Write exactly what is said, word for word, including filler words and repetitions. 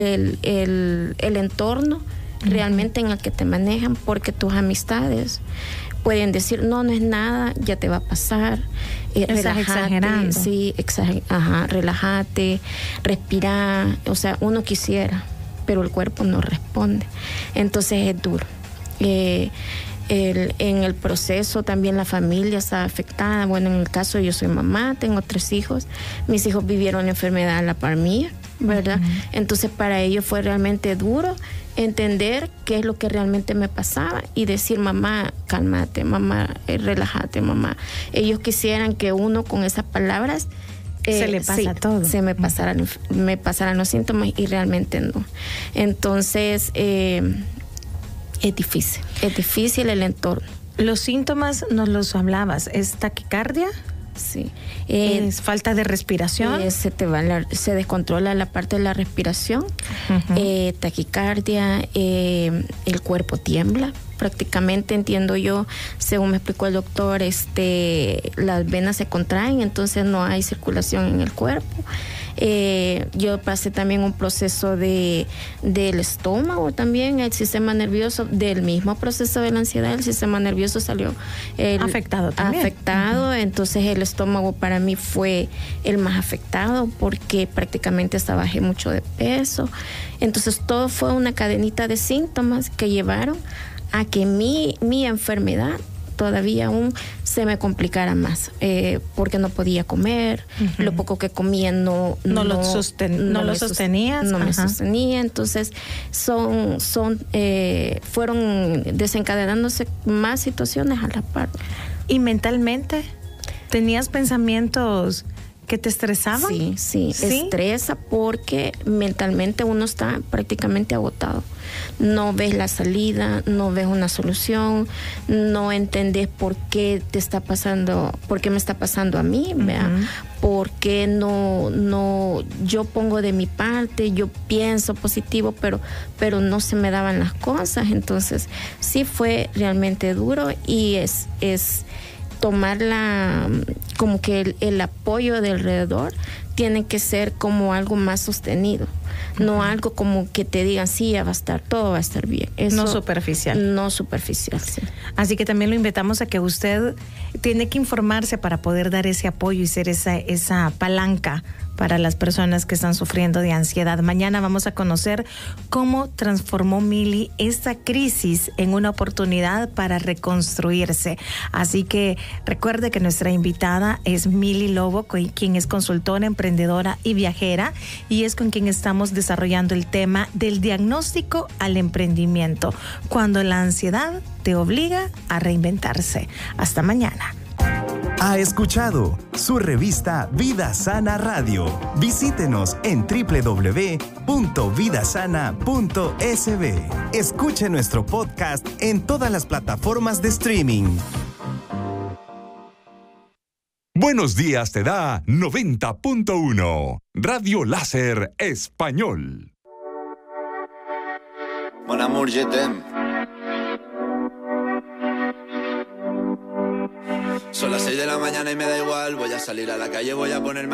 el, el, el entorno uh-huh. realmente en el que te manejan, porque tus amistades pueden decir, no, no es nada, ya te va a pasar. Eh, Estás exagerando. Sí, exager, ajá, relájate, respira. O sea, uno quisiera, pero el cuerpo no responde. Entonces es duro. Eh, el, en el proceso también la familia está afectada. Bueno, en el caso yo soy mamá, tengo tres hijos. Mis hijos vivieron la enfermedad a la par mía, ¿verdad? Uh-huh. Entonces para ellos fue realmente duro entender qué es lo que realmente me pasaba y decir, mamá, cálmate, mamá, eh, relájate, mamá. Ellos quisieran que uno con esas palabras eh, se le pasa sí, todo. Se me pasaran, uh-huh. me pasaran los síntomas y realmente no. Entonces, eh, es difícil, es difícil el entorno. Los síntomas nos los hablabas, ¿es taquicardia? Sí. Eh, ¿Es falta de respiración? Eh, se te va la, se descontrola la parte de la respiración, uh-huh. eh, taquicardia, eh, el cuerpo tiembla. Prácticamente, entiendo yo, según me explicó el doctor, este, las venas se contraen, entonces no hay circulación en el cuerpo. Eh, yo pasé también un proceso de del estómago también, el sistema nervioso, del mismo proceso de la ansiedad, el sistema nervioso salió el, afectado también. Afectado, uh-huh. Entonces el estómago para mí fue el más afectado porque prácticamente hasta bajé mucho de peso. Entonces todo fue una cadenita de síntomas que llevaron a que mi, mi enfermedad todavía aún se me complicara más, eh, porque no podía comer, uh-huh. lo poco que comía no no, no lo, sosten, no no lo sostenías, no Ajá. me sostenía. Entonces son son eh, fueron desencadenándose más situaciones a la par. ¿Y mentalmente tenías pensamientos que te estresaban? Sí, sí, sí, estresa porque mentalmente uno está prácticamente agotado. No ves la salida, no ves una solución, no entendés por qué te está pasando, por qué me está pasando a mí, ¿verdad? Uh-huh. Por qué no, no, yo pongo de mi parte, yo pienso positivo, pero, pero no se me daban las cosas. Entonces, sí fue realmente duro y es, es tomar la, como que el, el apoyo de alrededor tiene que ser como algo más sostenido, uh-huh. no algo como que te digan, sí, ya va a estar, todo va a estar bien. Eso, no superficial. No superficial, sí. Así que también lo invitamos a que usted tiene que informarse para poder dar ese apoyo y ser esa, esa palanca para las personas que están sufriendo de ansiedad. Mañana vamos a conocer cómo transformó Mili esta crisis en una oportunidad para reconstruirse. Así que recuerde que nuestra invitada es Mili Lobo, quien es consultora, emprendedora y viajera, y es con quien estamos desarrollando el tema del diagnóstico al emprendimiento, cuando la ansiedad te obliga a reinventarse. Hasta mañana. Ha escuchado su revista Vida Sana Radio. Visítenos en doble u doble u doble u punto vida sana punto s b. Escuche nuestro podcast en todas las plataformas de streaming. Buenos días te da noventa punto uno. Radio Láser Español. Mon amour, je t'aime. Son las seis de la mañana y me da igual. Voy a salir a la calle, voy a ponerme